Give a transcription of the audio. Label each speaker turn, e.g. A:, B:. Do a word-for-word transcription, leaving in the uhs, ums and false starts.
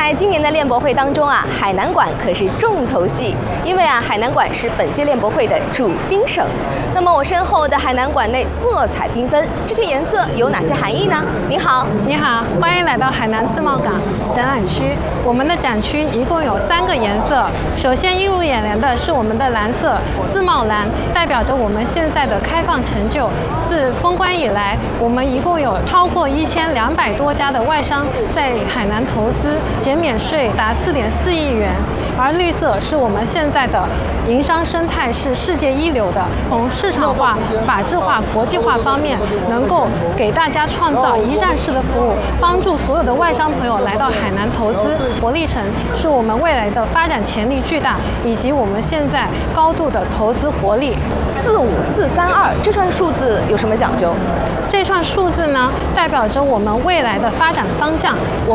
A: 在今年的练博会当中啊，海南馆可是重头戏，因为啊，海南馆是本届练博会的主宾省。那么我身后的海南馆内色彩缤纷，这些颜色有哪些含义呢？您好，
B: 你好，欢迎来到海南自贸港展览区。我们的展区一共有三个颜色，首先映入眼帘的是我们的蓝色，自贸蓝，代表着我们现在的开放成就。自封关以来，我们一共有超过一千两百多家的外商在海南投资，减免税达四点四亿元。而绿色是我们现在的营商生态是世界一流的，从市场化、法治化、国际化方面，能够给大家创造一站式的服务，帮助所有的外商朋友来到海南投资。活力城是我们未来的发展潜力巨大，以及我们现在高度的投资活力。
A: 四五四三二这串数字有什么讲究？
B: 这串数字呢，代表着我们未来的发展方向。我